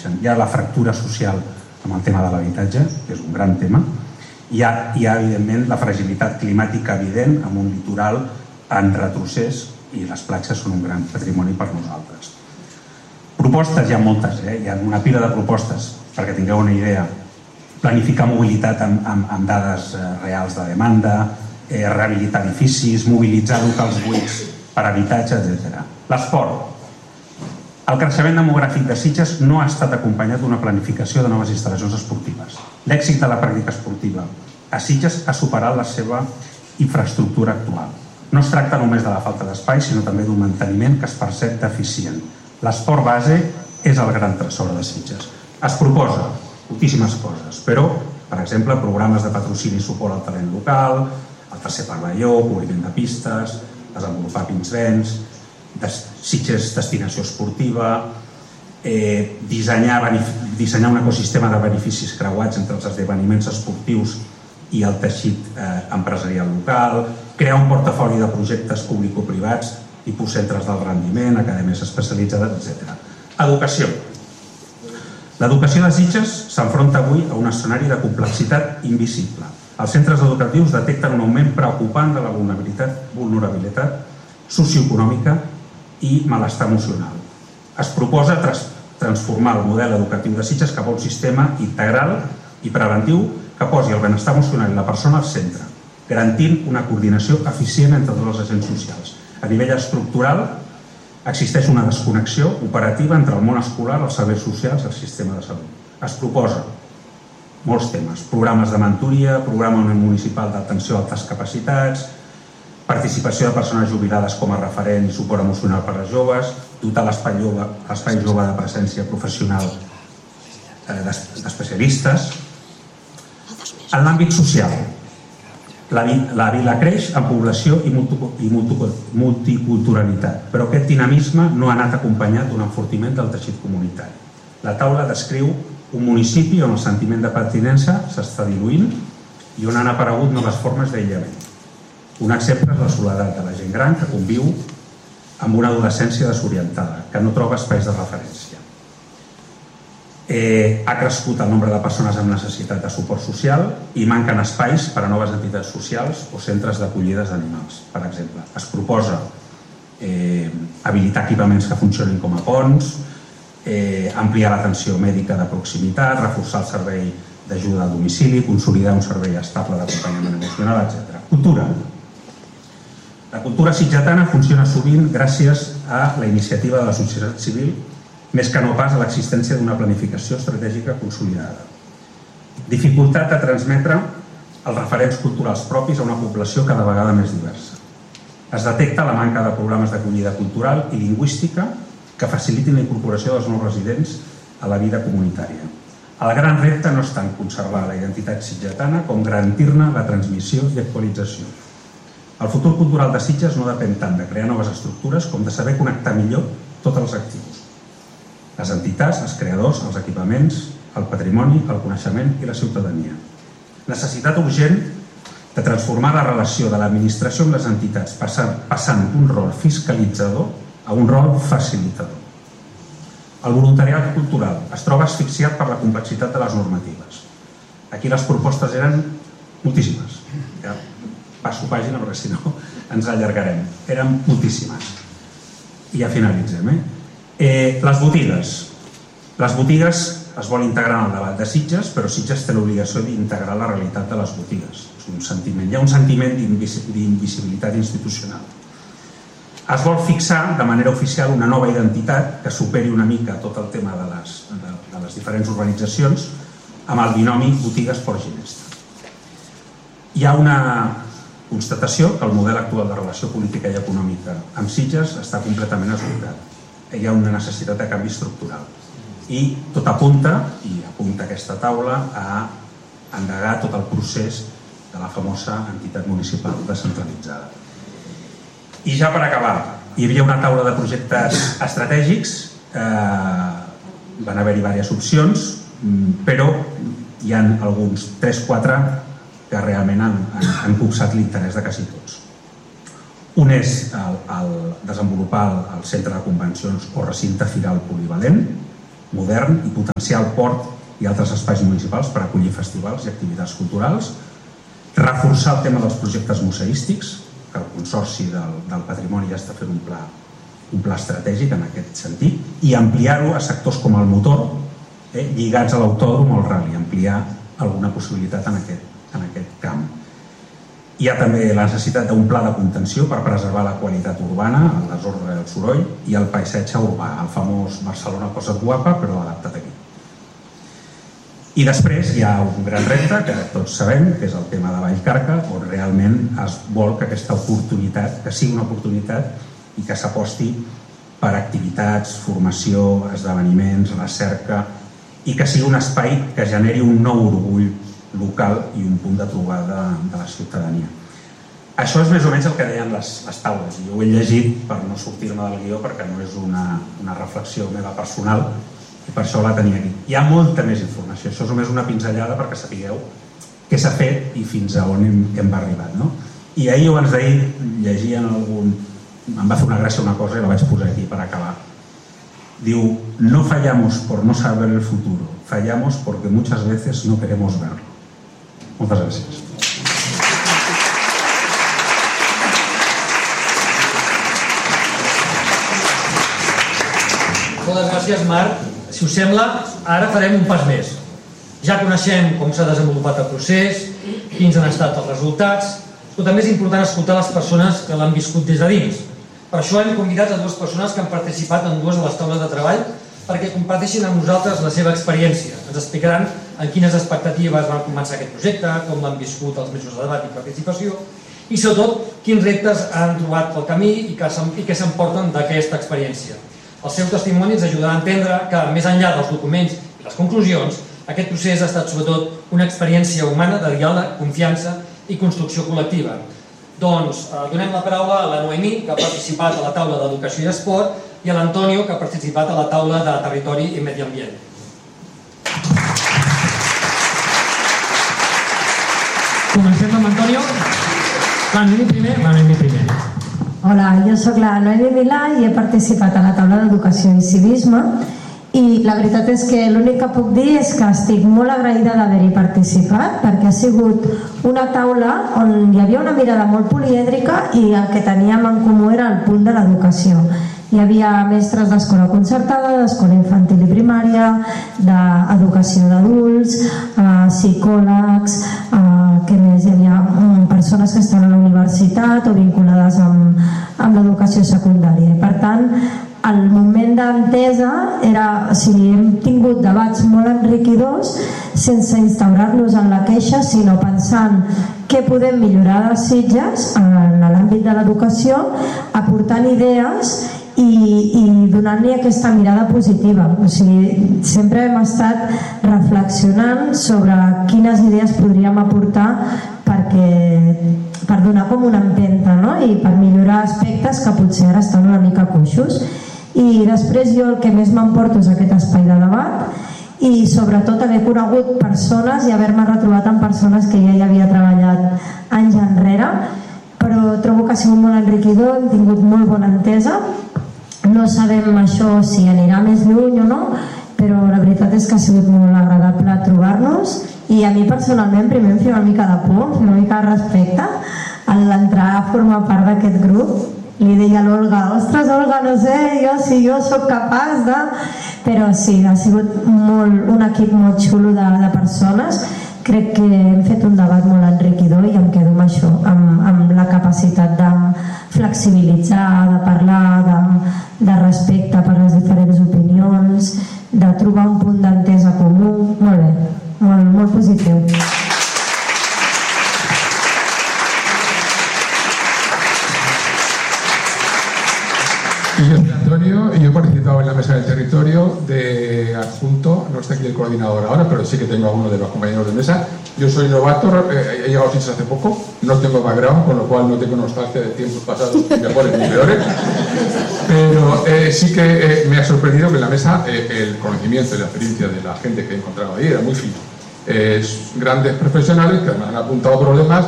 pateixen. Hi ha la fractura social amb el tema de l'habitatge, que és un gran tema. Hi ha, evidentment, la fragilitat climàtica evident amb un litoral en retrocés i les platges són un gran patrimoni per nosaltres. Propostes hi ha moltes, hi ha una pila de propostes, perquè tingueu una idea. Planificar mobilitat amb dades reals de demanda, rehabilitar edificis, mobilitzar locals buits per habitatge, etc. L'esport. El creixement demogràfic de Sitges no ha estat acompanyat d'una planificació de noves instal·lacions esportives. L'èxit de la pràctica esportiva a Sitges ha superat la seva infraestructura actual. No es tracta només de la falta d'espai, sinó també d'un manteniment que es percep deficient. L'esport base és el gran tresor de Sitges. Es proposa moltíssimes coses, però, per exemple, programes de patrocini i suport al talent local, el tercer pavelló, cobriment de pistes, desenvolupar pinsbens, Sitges destinació esportiva, dissenyar un ecosistema de beneficis creuats entre els esdeveniments esportius i el teixit empresarial local, crear un portafoli de projectes público-privats, tipus centres del rendiment, acadèmies especialitzades, etc. Educació. L'educació de Sitges s'enfronta avui a un escenari de complexitat invisible. Els centres educatius detecten un augment preocupant de la vulnerabilitat socioeconòmica i malestar emocional. Es proposa transformar el model educatiu de Sitges cap a un sistema integral i preventiu que posi el benestar emocional i la persona al centre, garantint una coordinació eficient entre tots els agents socials. A nivell estructural, existeix una desconnexió operativa entre el món escolar, els serveis socials i el sistema de salut. Es proposa molts temes, programes de mentoria, programa municipal d'atenció a altes capacitats, participació de persones jubilades com a referent i suport emocional per als joves, dotar l'espai jove de presència professional d'especialistes. En l'àmbit social, la vila creix en població i multiculturalitat, però aquest dinamisme no ha anat acompanyat d'un enfortiment del teixit comunitari. La taula descriu un municipi on el sentiment de pertinença s'està diluint i on han aparegut noves formes d'aïllament. Un exemple és la soledat de la gent gran que conviu amb una adolescència desorientada, que no troba espais de referència. Ha crescut el nombre de persones amb necessitat de suport social i manquen espais per a noves entitats socials o centres d'acollides d'animals, per exemple. Es proposa habilitar equipaments que funcionin com a ponts, ampliar l'atenció mèdica de proximitat, reforçar el servei d'ajuda a domicili, consolidar un servei estable d'acompanyament emocional, etc. Cultura. La cultura sitgetana funciona sovint gràcies a la iniciativa de la societat civil, més que no pas a l'existència d'una planificació estratègica consolidada. Dificultat de transmetre els referents culturals propis a una població cada vegada més diversa. Es detecta la manca de programes d'acollida cultural i lingüística que facilitin la incorporació dels nous residents a la vida comunitària. El gran repte no és tant conservar la identitat sitgetana com garantir-ne la transmissió i actualització. El futur cultural de Sitges no depèn tant de crear noves estructures com de saber connectar millor tots els actius. Les entitats, els creadors, els equipaments, el patrimoni, el coneixement i la ciutadania. Necessitat urgent de transformar la relació de l'administració amb les entitats, passant d'un rol fiscalitzador a un rol facilitador. El voluntariat cultural es troba asfixiat per la complexitat de les normatives. Aquí les propostes eren moltíssimes. Ja passo pàgina perquè si no ens allargarem. Eren moltíssimes. I ja finalitzem. Les botigues. Les botigues es vol integrar en el debat de Sitges, però Sitges té l'obligació d'integrar la realitat de les botigues. Hi ha un sentiment d'invisibilitat institucional. Es vol fixar de manera oficial una nova identitat que superi una mica tot el tema de les diferents organitzacions amb el binomi botigues-port-ginesta. Hi ha una constatació que el model actual de relació política i econòmica amb Sitges està completament esgotat. Hi ha una necessitat de canvi estructural i tot apunta, i apunta aquesta taula, a endegar tot el procés de la famosa entitat municipal descentralitzada. I ja per acabar, hi havia una taula de projectes estratègics, van haver-hi diverses opcions, però hi ha alguns 3-4 que realment han copsat l'interès de quasi tots. Un és desenvolupar el centre de convencions o recinte firal polivalent, modern i potenciar el port i altres espais municipals per acollir festivals i activitats culturals, reforçar el tema dels projectes museístics, que el Consorci del Patrimoni ja està fent un pla estratègic en aquest sentit, i ampliar-ho a sectors com el motor, lligats a l'autòdrom o al rally, ampliar alguna possibilitat en aquest camp. Hi ha també la necessitat d'un pla de contenció per preservar la qualitat urbana, el desordre i el soroll, i el paisatge urbà, el famós Barcelona posa't guapa, però adaptat aquí. I després hi ha un gran repte que tots sabem, que és el tema de Vallcarca, on realment es vol que aquesta oportunitat, que sigui una oportunitat i que s'aposti per activitats, formació, esdeveniments, recerca, i que sigui un espai que generi un nou orgull local i un punt de trobada de la ciutadania. Això és més o menys el que deien les taules. Jo ho he llegit per no sortir-me del guió perquè no és una reflexió meva personal i per això la tenia aquí. Hi ha molta més informació, això és només una pinzellada perquè sapigueu què s'ha fet i fins a on hem arribat. I ahir o abans d'ahir llegia en algun... Em va fer una gràcia una cosa i la vaig posar aquí per acabar. Diu, no fallamos por no saber el futuro, fallamos porque muchas veces no queremos verlo. Moltes gràcies. Moltes gràcies, Marc. Si us sembla, ara farem un pas més. Ja coneixem com s'ha desenvolupat el procés, quins han estat els resultats, però també és important escoltar les persones que l'han viscut des de dins. Per això hem convidat a dues persones que han participat en dues de les taules de treball perquè comparteixin amb nosaltres la seva experiència. Ens explicaran en quines expectatives van començar aquest projecte, com l'han viscut els mesos de debat i participació i sobretot quins reptes han trobat pel camí i què s'emporten d'aquesta experiència. El seu testimoni ens ajudarà a entendre que, més enllà dels documents i les conclusions, aquest procés ha estat sobretot una experiència humana de diàleg, confiança i construcció col·lectiva. Doncs donem la paraula a la Noemí, que ha participat a la taula d'Educació i Esport, i a l'Antonio, que ha participat a la taula de Territori i Medi Ambient. Comencem amb Antonio. La Noemí primer. Hola, jo sóc la Noemí Milà i he participat a la taula d'Educació i Civisme i la veritat és que l'únic que puc dir és que estic molt agraïda d'haver-hi participat perquè ha sigut una taula on hi havia una mirada molt polièdrica i el que teníem en comú era el punt de l'educació. Hi havia mestres d'escola concertada, d'escola infantil i primària, d'educació d'adults, psicòlegs, que més hi havia persones que estan a la universitat o vinculades amb l'educació secundària. Per tant, el moment d'entesa era, o sigui, hem tingut debats molt enriquidors sense instaurar-nos en la queixa, sinó pensant què podem millorar de Sitges en l'àmbit de l'educació, aportant idees i donant-li aquesta mirada positiva. O sigui, sempre hem estat reflexionant sobre quines idees podríem aportar per donar com una empenta, no? I per millorar aspectes que potser ara estan una mica coixos. I després jo el que més m'emporto és aquest espai de debat i sobretot haver conegut persones i haver-me retrobat amb persones que ja hi havia treballat anys enrere, però trobo que ha sigut molt enriquidor, hem tingut molt bona entesa. No sabem això si anirà més lluny o no, però la veritat és que ha sigut molt agradable trobar-nos i a mi personalment primer em feia una mica de por, una mica de respecte a l'entrar a formar part d'aquest grup. Li deia a l'Olga, ostres Olga, no sé si jo sóc capaç de... Però sí, ha sigut un equip molt xulo de persones. Crec que hem fet un debat molt enriquidor i em quedo amb això, amb la capacitat de flexibilitzar, de parlar, de respecte per les diferents opinions, de trobar un punt d'entesa comú. Molt bé, molt positiu. Yo soy Antonio y yo he participado en la mesa del territorio de adjunto. No está aquí el coordinador ahora, pero sí que tengo a uno de los compañeros de mesa. Yo soy novato, he llegado a Sitges hace poco, no tengo background, con lo cual no tengo nostalgia de tiempos pasados mejores ni peores. Pero sí que me ha sorprendido que en la mesa el conocimiento y la experiencia de la gente que he encontrado ahí era muy fino. Grandes profesionales que además han apuntado problemas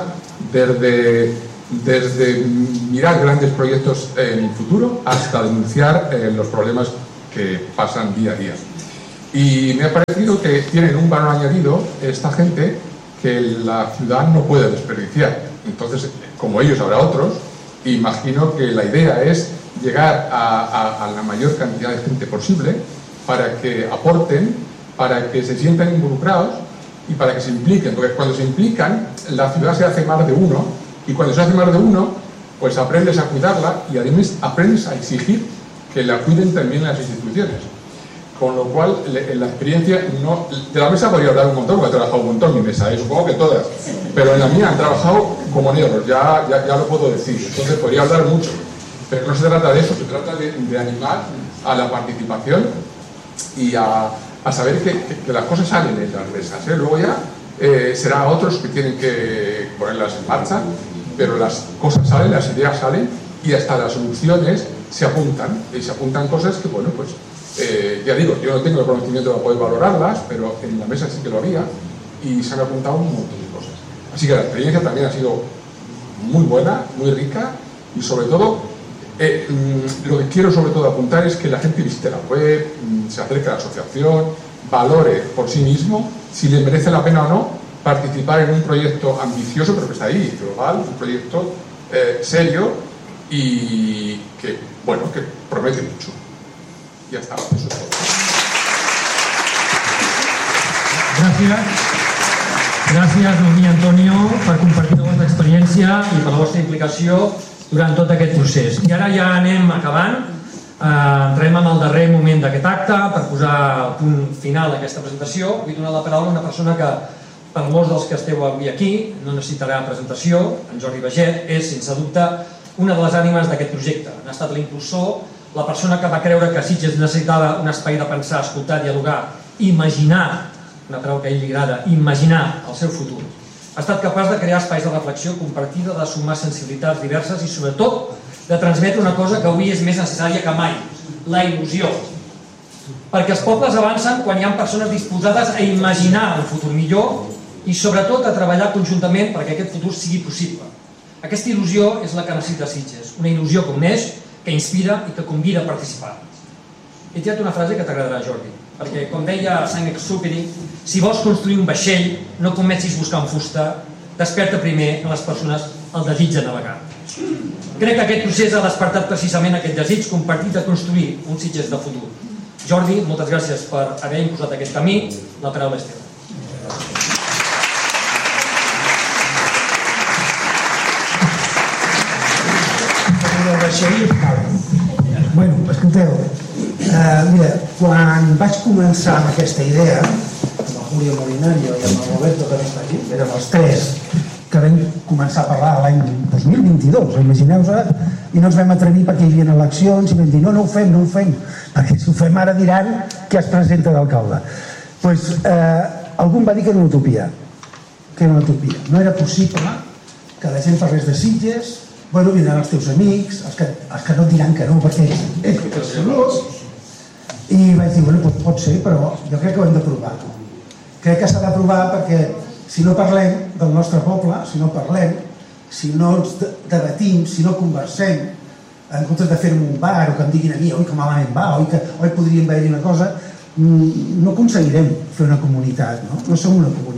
desde mirar grandes proyectos en el futuro hasta denunciar los problemas que pasan día a día. Y me ha parecido que tienen un valor añadido esta gente que la ciudad no puede desperdiciar. Entonces, como ellos habrá otros, imagino que la idea es llegar a la mayor cantidad de gente posible para que aporten, para que se sientan involucrados y para que se impliquen, porque cuando se implican la ciudad se hace más de uno, y cuando se hace más de uno pues aprendes a cuidarla y además aprendes a exigir que la cuiden también las instituciones, con lo cual en la experiencia no, de la mesa podría hablar un montón, porque he trabajado un montón en mi mesa, supongo que todas, pero en la mía han trabajado como negros, ya lo puedo decir, entonces podría hablar mucho, pero no se trata de eso, se trata de animar a la participación y a saber que las cosas salen en las mesas, luego ya será otros que tienen que ponerlas en marcha, pero las cosas salen, las ideas salen y hasta las soluciones se apuntan, y se apuntan cosas que, bueno, pues ya digo, yo no tengo el conocimiento para poder valorarlas, pero en la mesa sí que lo había y se han apuntado un montón de cosas. Así que la experiencia también ha sido muy buena, muy rica y sobre todo lo que quiero sobre todo apuntar es que la gente visite la web, se acerque a la asociación, valore por sí mismo si le merece la pena o no participar en un proyecto ambicioso, pero que está ahí, global, un proyecto serio y que, bueno, que promete mucho. Ya está, eso es todo. Gràcies, Noemí i Antonio, per compartir la vostra experiència i per la vostra implicació durant tot aquest procés. I ara ja anem acabant, entrem en el darrer moment d'aquest acte per posar el punt final d'aquesta presentació. Vull donar la paraula a una persona que, per molts dels que esteu avui aquí, no necessitarà presentació, en Jordi Baget, és, sense dubte, una de les ànimes d'aquest projecte. Ha estat l'impulsor, la persona que va creure que Sitges necessitava un espai de pensar, escoltar, dialogar, imaginar, una paraula que a ell li agrada, imaginar el seu futur. Ha estat capaç de crear espais de reflexió compartida, de sumar sensibilitats diverses i, sobretot, de transmetre una cosa que avui és més necessària que mai, la il·lusió. Perquè els pobles avancen quan hi ha persones disposades a imaginar un futur millor i, sobretot, a treballar conjuntament perquè aquest futur sigui possible. Aquesta il·lusió és la que necessita Sitges, una il·lusió que uneix, que inspira i que convida a participar. He tirat una frase que t'agradarà, Jordi, perquè, com deia Saint-Exupéry, si vols construir un vaixell, no comencis buscant fusta, desperta primer en les persones el desig de navegar. Crec que aquest procés ha despertat precisament aquest desig compartit de construir un Sitges de futur. Jordi, moltes gràcies per haver imposat aquest camí. La paraula és teva. Bueno, escolteu, mira, quan vaig començar amb aquesta idea, amb el Julio Molinario i amb el Roberto, que no està aquí, érem els tres que vam començar a parlar l'any 2022, imagineu-vos, i no ens vam atrevir perquè hi havia eleccions i vam dir no ho fem, perquè si ho fem ara diran que es presenta d'alcalde. Doncs algú em va dir que era una utopia, no era possible que la gent parlés de Sitges. Bueno, vindran els teus amics, els que no et diran que no, perquè és personós. I vaig dir, bueno, pot ser, però jo crec que ho hem de provar. Crec que s'ha de provar perquè si no parlem del nostre poble, si no parlem, si no ens debatim, si no conversem, en comptes de fer-ho en un bar o que em diguin a mi, oi, que malament va, oi, podríem veure una cosa, no aconseguirem fer una comunitat, no som una comunitat.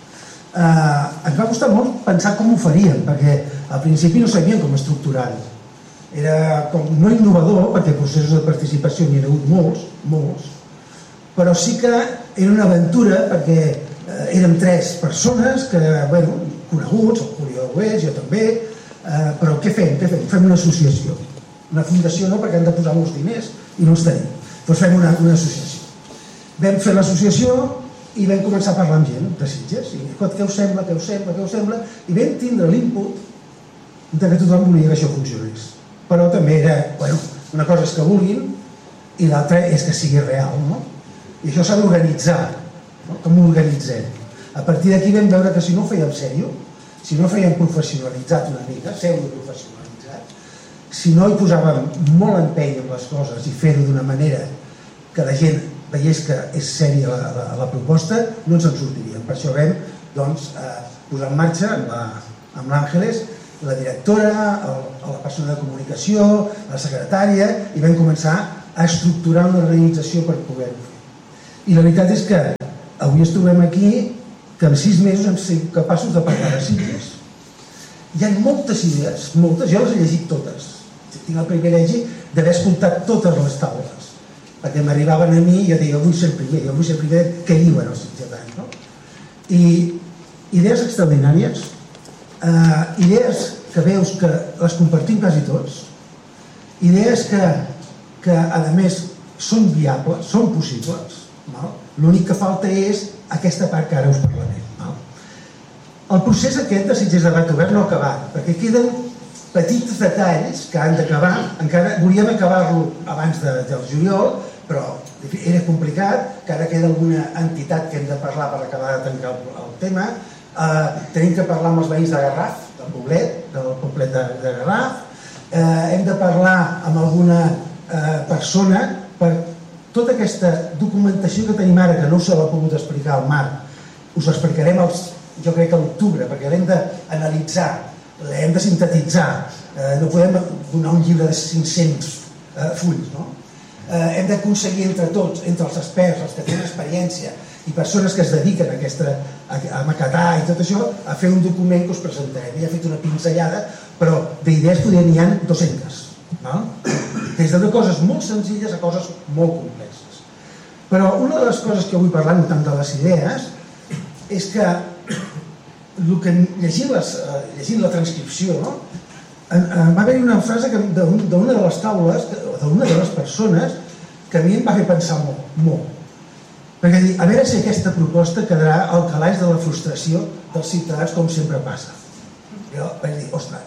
Ens va costar molt pensar com ho faríem, perquè al principi no sabíem com estructurar-ho. Era com no innovador, perquè processos de participació n'hi ha hagut molts, però sí que era una aventura perquè érem tres persones que, bueno, coneguts, el Julio ho és, jo també, però què fem? Fem una associació. Una fundació no, perquè han de posar molts diners i no els tenim. Doncs fem una associació. Vam fer l'associació i vam començar a parlar amb gent de Sitges i què us sembla, i vam tindre l'input de que tothom volia que això funcionés, però també era, bueno, una cosa és que vulguin i l'altra és que sigui real, no? I això s'ha d'organitzar, no? Com ho organitzem? A partir d'aquí vam veure que si no ho fèiem sèrio, si no ho fèiem professionalitzat una mica, pseudo-professionalitzat, si no hi posàvem molt empeny en les coses i fer-ho d'una manera que la gent veiés que és sèria la proposta, no ens en sortiríem. Per això vam posar en marxa amb l'Àngeles, la directora, la persona de comunicació, la secretària, i vam començar a estructurar una organització per poder-ho fer. I la veritat és que avui ens trobem aquí que en 6 mesos hem sigut capaços de parlar de Sitges. Hi ha moltes idees, moltes, jo les he llegit totes. Tinc el privilegi d'haver escoltat totes les taules, perquè m'arribaven a mi i jo deia, jo vull ser el primer, què diuen els sitgetans, no? I idees extraordinàries, idees que veus que les compartim quasi tots, idees que a més són viables, són possibles, l'únic que falta és aquesta part que ara us parlaré. El procés aquest de Sitges Debat Obert no ha acabat, perquè queden petits detalls que han d'acabar, encara volíem acabar-lo abans del juliol, però era complicat, que ara queda alguna entitat que hem de parlar per acabar de tancar el tema. Tenim que parlar amb els veïns de Garraf, del poblet de Garraf, hem de parlar amb alguna persona per tota aquesta documentació que tenim ara, que no us l'ha pogut explicar al Marc, us l'explicarem jo crec que a l'octubre, perquè l'hem d'analitzar, l'hem de sintetitzar, no podem donar un llibre de 500 fulls, no? Hem d'aconseguir entre tots, entre els experts, els que tenen experiència i persones que es dediquen a maquetar i tot això, a fer un document que us presentarem. Ja he fet una pinzellada, però d'idees n'hi ha 200, no? Des de coses molt senzilles a coses molt complexes. Però una de les coses que vull parlar, no tant de les idees, és que llegint la transcripció, va haver-hi una frase d'una de les taules, d'una de les persones, que a mi em va fer pensar molt. Perquè dir, a veure si aquesta proposta quedarà al calaix de la frustració dels ciutadans, com sempre passa. Jo vaig dir, ostres,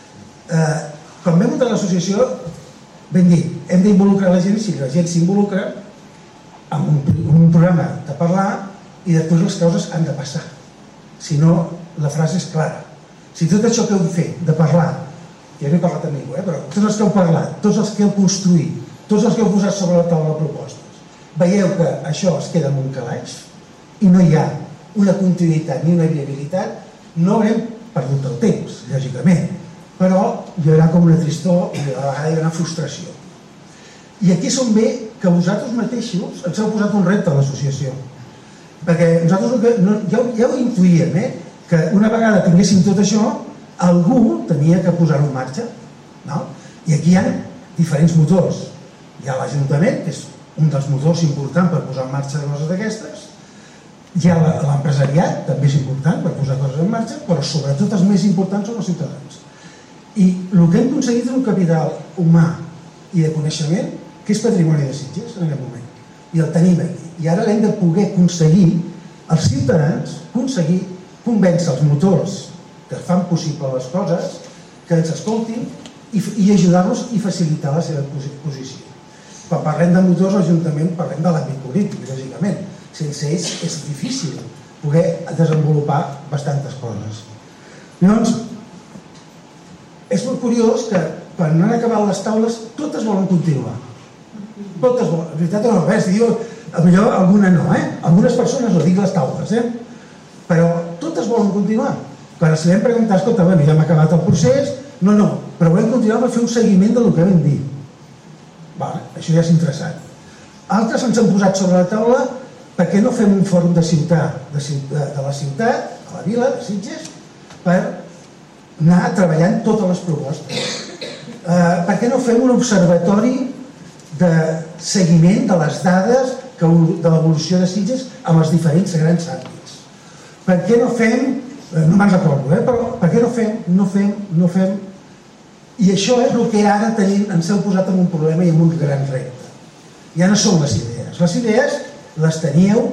quan vam muntar l'associació, vam dir, hem d'involucrar la gent, si la gent s'involucra, amb un programa de parlar, i després les coses han de passar. Si no, la frase és clara. Si tot això que heu fet, de parlar, ja no he parlat amb ningú, però tots els que heu parlat, tots els que heu construït, tots els que heu posat sobre la taula propostes, veieu que això es queda en un calaix i no hi ha una continuïtat ni una viabilitat, no haurem perdut el temps, lògicament, però hi haurà com una tristor i a la vegada hi haurà una frustració. I aquí som bé que vosaltres mateixos ens heu posat un repte a l'associació, perquè nosaltres ja ho intuïem, que una vegada tinguéssim tot això, algú tenia que posar-ho en marxa, no? I aquí hi ha diferents motors. Hi ha l'Ajuntament, que és un dels motors importants per posar en marxa coses d'aquestes, hi ha l'empresariat, també és important per posar coses en marxa, però sobretot els més importants són els ciutadans. I el que hem aconseguit és un capital humà i de coneixement que és patrimoni de Sitges en aquest moment. I el tenim aquí. I ara l'hem de poder aconseguir els ciutadans, convèncer els motors que fan possible les coses, que ens escoltin i ajudar-los i facilitar la seva posició. Quan parlem de motors, l'Ajuntament parlem de l'àmbit polític, lògicament. Sense ells és difícil poder desenvolupar bastantes coses. Llavors, és molt curiós que quan han acabat les taules, totes volen continuar. Totes volen. En veritat, no, potser alguna no, algunes persones no dic les taules, però totes volen continuar. Quan els vam preguntar, escolta, ja hem acabat el procés, no, però volem continuar per fer un seguiment del que vam dir. Això ja és interessant. Altres ens han posat sobre la taula per què no fem un fòrum de ciutat, de la ciutat, a la vila, de Sitges, per anar treballant totes les propostes. Per què no fem un observatori de seguiment de les dades de l'evolució de Sitges amb els diferents grans àmbits? Per què no fem, no me'n recordo, però per què no fem, i això és el que ara ens heu posat en un problema i en un gran repte. Ja no són les idees. Les idees les teníeu,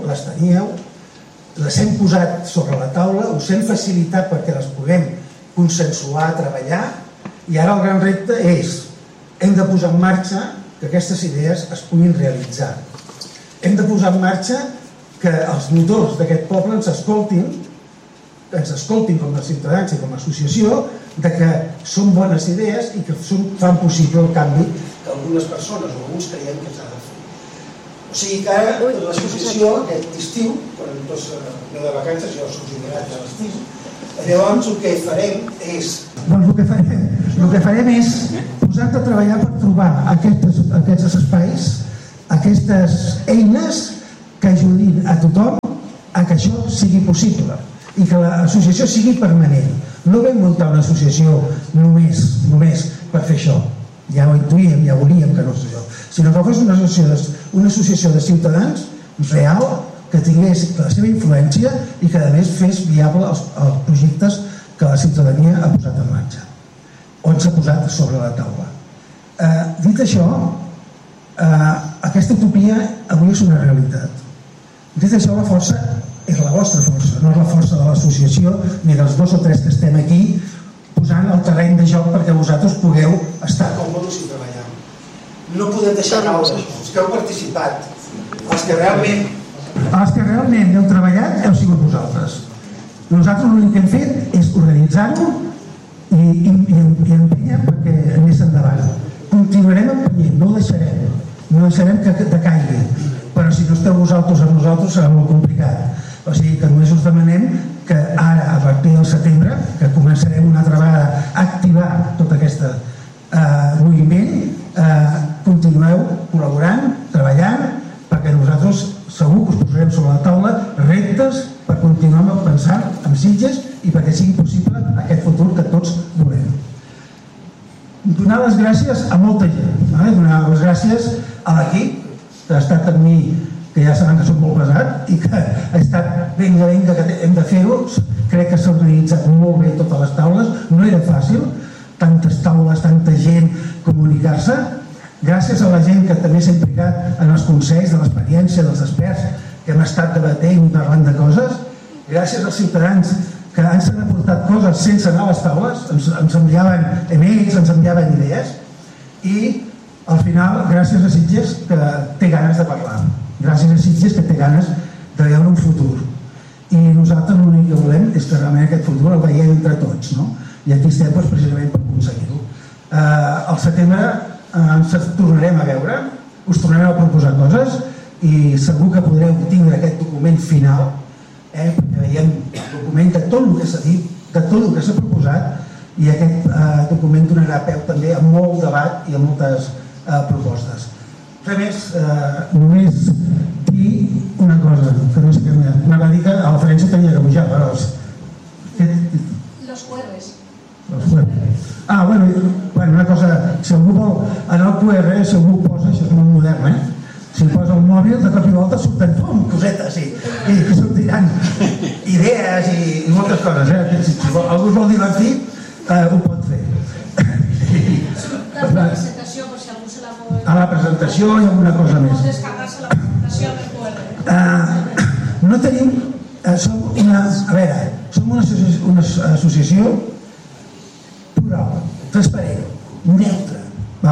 les hem posat sobre la taula, us hem facilitat perquè les puguem consensuar, treballar, i ara el gran repte és, hem de posar en marxa que aquestes idees es puguin realitzar. Hem de posar en marxa que els motors d'aquest poble ens escoltin com a ciutadans i com a associació, de que són bones idees i que fan possible el canvi que algunes persones o alguns creiem que s'ha de fer. O sigui que ara l'associació aquest estiu, quan tots aneu de vacances, jo soc jubilat a l'estiu, llavors el que farem és... El que farem és posar-te a treballar per trobar aquests espais, aquestes eines que ajudin a tothom a que això sigui possible i que l'associació sigui permanent. No vam muntar una associació només per fer això, ja ho intuïem, ja volíem que no fos això, sinó que fos una associació de ciutadans real, que tingués la seva influència i que a més fes viable els projectes que la ciutadania ha posat en marxa, on s'ha posat sobre la taula. Dit això, aquesta utopia avui és una realitat. Dit això, la força és la vostra força, no és la força de l'associació ni dels 2 o 3 que estem aquí posant el terreny de joc perquè vosaltres pugueu estar còmodes i treballar. No podem deixar caure això, els que heu participat, els que realment heu treballat heu sigut vosaltres. Nosaltres l'únic que hem fet és organitzar-ho i empenyem perquè anés endavant. Continuarem empenyent, no ho deixarem que decaigui, però si no esteu vosaltres amb nosaltres serà molt complicat. O sigui que només us demanem que ara, a partir del setembre, que començarem una altra vegada a activar tot aquest moviment, continueu col·laborant, treballant, perquè nosaltres segur que us posarem sobre la taula reptes per continuar pensant en Sitges i perquè sigui possible aquest futur que tots volem. Donar les gràcies a molta gent, donar les gràcies a l'equip que ha estat amb mi, que ja saben que soc molt pesat i que ha estat vinga, que hem de fer-ho. Crec que s'ha organitzat molt bé totes les taules, no era fàcil, tantes taules, tanta gent, comunicar-se. Gràcies a la gent que també s'ha implicat en els consells, de l'experiència, dels experts, que hem estat debatent i parlant de coses. Gràcies als ciutadans que ens han aportat coses sense anar a les taules, ens enviaven emails, ens enviaven idees, i al final, gràcies a Sitges, que té ganes de parlar. Gràcies a Sitges, que té ganes de veure un futur. I nosaltres l'únic que volem és que realment aquest futur el veiem entre tots, no? I aquí estem precisament per aconseguir-ho. Al setembre ens tornarem a veure, us tornarem a proposar coses i segur que podreu tindre aquest document final, perquè veiem el document de tot el que s'ha dit, de tot el que s'ha proposat, i aquest document donarà peu també a molt debat i a moltes propostes. Res més, només dir una cosa, que no sé què m'ha dit que a la Ferença tenia que pujar, però... Los jueves. Bueno, una cosa, si algú vol anar al QR, si algú posa, això és molt modern, si posa el mòbil, de cop i volta surten cosetes i sortiran idees i moltes coses, si algú vol dir-ho aquí, ho pot fer. La presentació, per si algú se la vol... A la presentació hi ha alguna cosa més. Pot descarregar-se la presentació del QR. No tenim... Som una associació plural, transparent, neutra.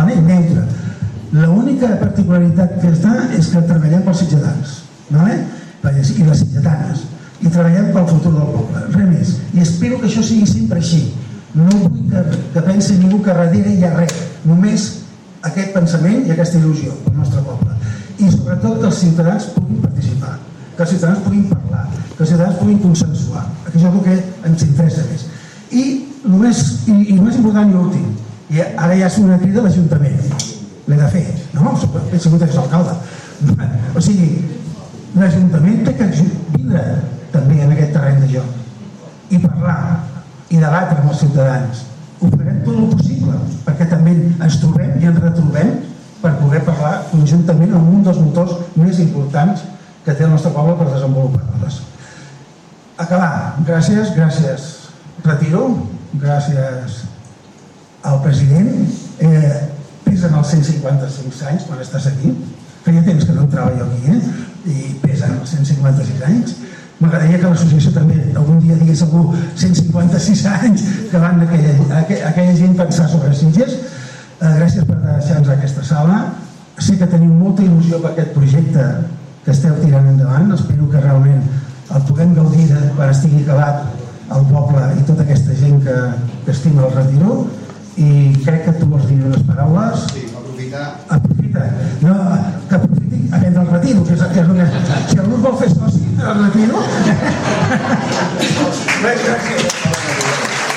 L'única particularitat que està és que treballem pels sitgetans i les sitgetanes i treballem pel futur del poble, res més. I espero que això sigui sempre així. No vull que pensi ningú que darrere hi ha res, només aquest pensament i aquesta il·lusió pel nostre poble. I sobretot que els ciutadans puguin participar, que els ciutadans puguin parlar, que els ciutadans puguin consensuar, que això és el que ens interessa més. I el més important i últim, i ara ja és una crida a l'Ajuntament, l'he de fer, no? He sigut exalcalde. O sigui, l'Ajuntament té que vindre també en aquest terreny de joc i parlar i debatre amb els ciutadans. Ho farem tot el possible perquè també ens trobem i ens retrobem per poder parlar conjuntament amb un dels motors més importants que té el nostre poble per desenvolupar coses. Acabar. Gràcies. Retiro. Gràcies al president. Pesen els 155 anys quan estàs aquí. Feia temps que no entrava jo aquí, i pesen els 156 anys. M'agradaria que l'associació també algun dia digués algú 156 anys que van aquella gent pensar sobre Sitges. Gràcies per deixar-nos aquesta sala. Sé que teniu molta il·lusió per aquest projecte que esteu tirant endavant. Espero que realment el puguem gaudir quan estigui acabat el poble i tota aquesta gent que estima el retiro. I crec que tu vols dir unes paraules. Sí, aprofitar. Aprofita. No, que aprofiti a vendre el retiro, que és el que... Si algú vol fer soci del retiro... Gràcies.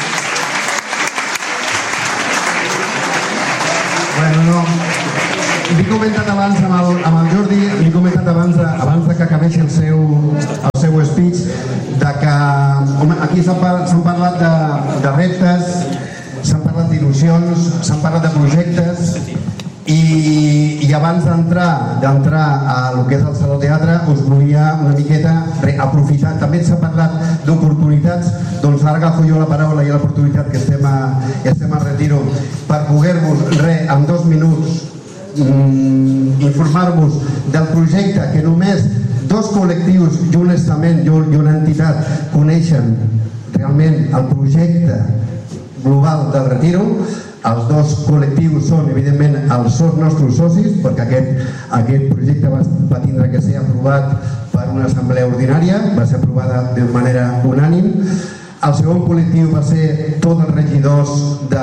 Bueno, no. he comentat abans amb el Jordi, li he comentat abans que acabés el seu speech, que aquí s'han parlat de reptes, s'han parlat d'il·lusions, s'han parlat de projectes, i abans d'entrar a el que és el Saló Teatre us volia una miqueta aprofitar, també s'ha parlat d'oportunitats, doncs ara agafo jo la paraula i l'oportunitat que estem a Retiro per poder-vos, en 2 minuts, informar-vos del projecte que només 2 col·lectius i un estament i una entitat coneixen realment el projecte global del Retiro. Els 2 col·lectius són, evidentment, els nostres socis, perquè aquest projecte va tindre que ser aprovat per una assemblea ordinària, va ser aprovada de manera unànime. El segon col·lectiu va ser tots els regidors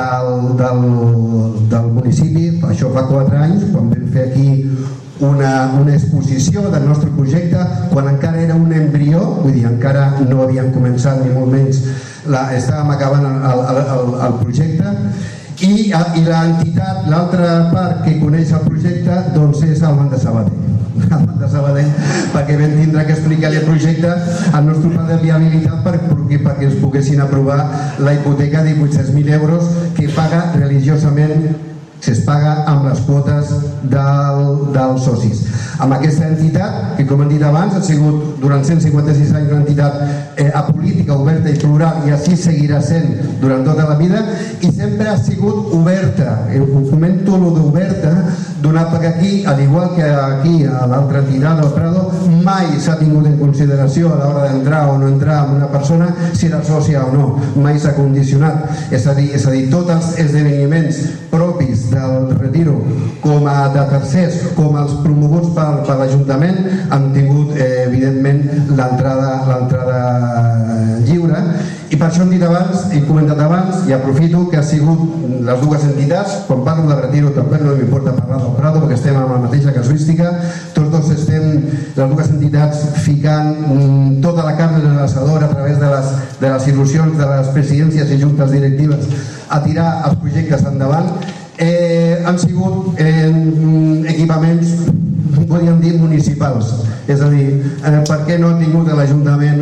del municipi, això fa 4 anys, quan vam fer aquí una exposició del nostre projecte, quan encara era un embrió, vull dir, encara no havíem començat ni molt menys, estàvem acabant el projecte. I l'entitat, l'altra part que coneix el projecte, doncs és el Banc de Sabadell, perquè vam tindre que explicar-li el projecte al nostre pla de viabilitat perquè ens poguessin aprovar la hipoteca de 800.000 euros que paga religiosament, es paga amb les quotes dels socis. Amb aquesta entitat, que com hem dit abans, ha sigut durant 156 anys una entitat apolítica, oberta i plural, i així seguirà sent durant tota la vida, i sempre ha sigut oberta. Ho comento lo d'oberta, donat perquè aquí, al igual que aquí a l'altra entitat, al Prado, mai s'ha tingut en consideració a l'hora d'entrar o no entrar amb una persona si era sòcia o no, mai s'ha condicionat. És a dir, tots els esdeveniments propis del Retiro, com a de tercers, com els promoguts per l'Ajuntament, han tingut, evidentment, l'entrada lliure. I per això hem dit abans, he comentat abans, i aprofito que ha sigut les 2 entitats, quan parlo de Retiro també no m'importa parlar del Prado, perquè estem amb la mateixa casuística, tots 2 estem, les 2 entitats, ficant tota la carn en l'assador a través de les il·lusions de les presidències i juntes directives a tirar els projectes endavant. Han sigut equipaments, podríem dir, municipals. És a dir, per què no ha tingut a l'Ajuntament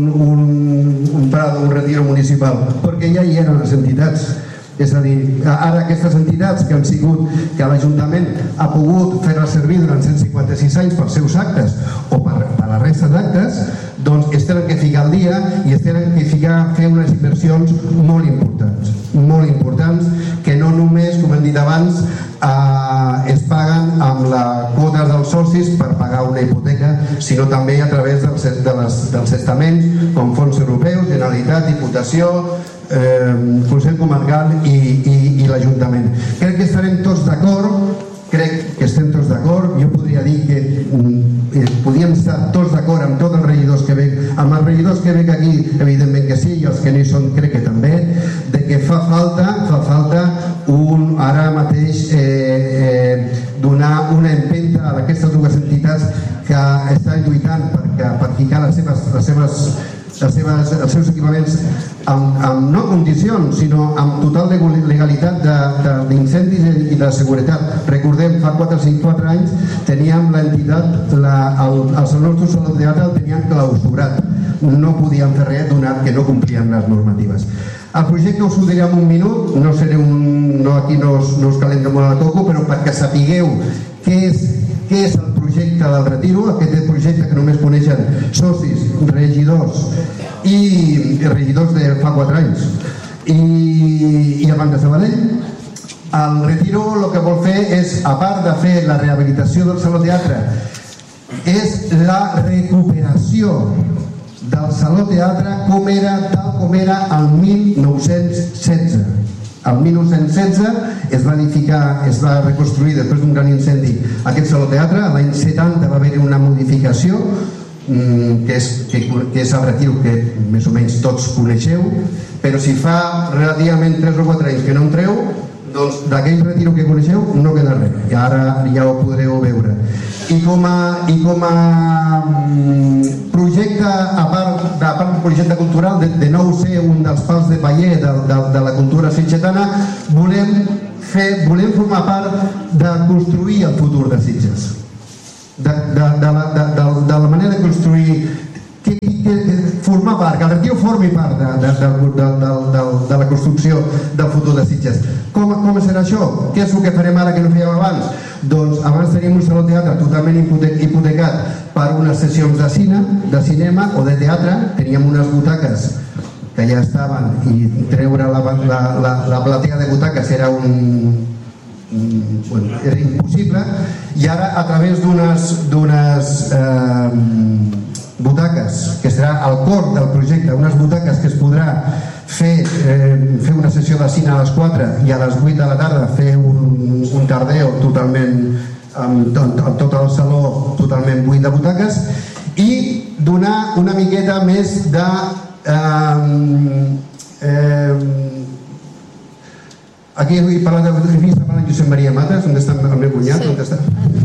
un Prado, un Retiro municipal? Perquè ja hi eren les entitats. És a dir, ara aquestes entitats que han sigut, que l'Ajuntament ha pogut fer-les servir durant 156 anys pels seus actes o per la resta d'actes, doncs es tenen que ficar al dia i es tenen que fer unes inversions molt importants, que no només, com hem dit abans, es paguen amb la quota dels socis per pagar una hipoteca, sinó també a través dels estaments, com fons europeus, Generalitat, Diputació, Consell Comarcal i l'Ajuntament. Crec que estarem tots d'acord, jo podria dir que podíem estar tots d'acord amb tots els regidors que veig, amb els regidors que veig aquí, evidentment que sí, i els que no hi són crec que també, de que fa falta ara mateix donar una empenta a aquestes 2 entitats que estan lluitant per ficar els seus equipaments no condicions, sinó amb total legalitat d'incendis i de seguretat. Recordem, fa 4 anys teníem l'entitat, els nostres Saló Teatre el tenien clausurat, no podien fer res donat que no complien les normatives. El projecte us ho diré en un minut, aquí no us calenta molt el coco, però perquè sapigueu què és el projecte del Retiro, aquest projecte que només coneixen socis, regidors i regidors de fa 4 anys i el Banc de Sabadell. El Retiro el que vol fer és, a part de fer la rehabilitació del Saló Teatre, és la recuperació del Saló Teatre tal com era el 1916. El 1916 es va edificar, es va reconstruir després d'un gran incendi aquest Saló Teatre. L'any 70 va haver-hi una modificació que és el Retiro, que més o menys tots coneixeu, però si fa relativament 3 o 4 anys que no entreu, doncs d'aquell Retiro que coneixeu no queda res, i ara ja ho podreu veure. I com a projecte, a part del projecte cultural, de nou ser un dels pals de paller de la cultura sitgetana, volem volem formar part de construir el futur de Sitges, de la manera de construir, formar part, que el Retiro formi part de la construcció del futur de Sitges. Com serà això? Què és el que farem ara que no fèiem abans? Doncs abans teníem un saló de teatre totalment hipotecat per unes sessions de cine, de cinema o de teatre. Teníem unes butaques que ja estaven i treure la platea de butaques era era impossible, i ara a través d'unes butaques, que serà el cor del projecte, unes butaques que es podrà fer una sessió de cine a les 4 i a les 8 de la tarda fer un tardeo totalment amb tot el saló totalment buit de butaques, i donar una miqueta més de aquí he parlat de fotografia, està parlant Josep Maria Matas, on està el meu cunyat? On està?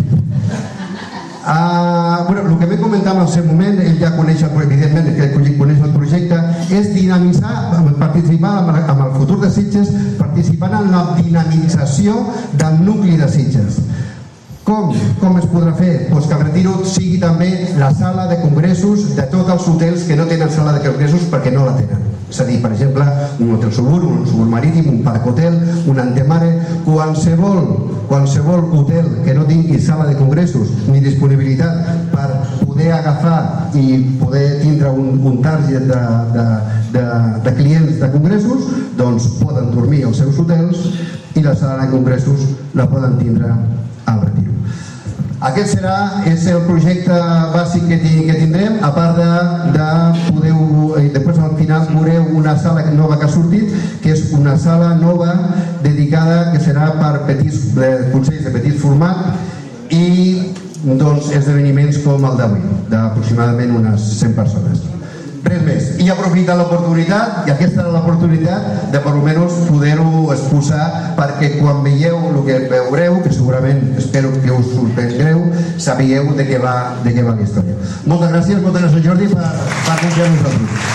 El que m'he comentat en el seu moment, ell ja coneix, evidentment, coneix el projecte, és dinamitzar, participar en el futur de Sitges, participant en la dinamització del nucli de Sitges. Com es podrà fer? Doncs que el Retiro sigui també la sala de congressos de tots els hotels que no tenen sala de congressos perquè no la tenen. És a dir, per exemple, un hotel Suburb, un Suburb Marítim, un Parc Hotel, un Antemare, qualsevol hotel que no tingui sala de congressos ni disponibilitat per poder agafar i poder tindre un target de clients de congressos, doncs poden dormir als seus hotels i la sala de congressos la poden tindre al Retiro. Aquest és el projecte bàsic que tindrem, a part de poder, i després al final veureu una sala nova que ha sortit, que és una sala nova dedicada, que serà per consells de petit format i esdeveniments com el d'avui, d'aproximadament unes 100 persones. Res més. I aprofitar l'oportunitat, i aquesta era l'oportunitat de per almenys poder-ho exposar, perquè quan veieu el que veureu, que segurament espero que us sorprendreu, sabíeu de què va la història. Moltes gràcies Jordi per confiar en nosaltres.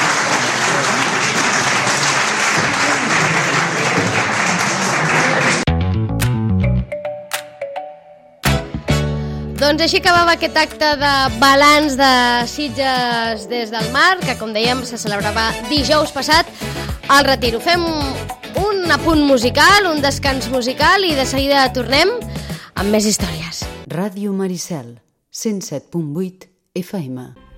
Doncs així acabava aquest acte de balanç de Sitges des del mar, que com dèiem se celebrava dijous passat al Retiro. Fem un apunt musical, un descans musical i de seguida tornem amb més històries. Ràdio Maricel, 107.8 FM.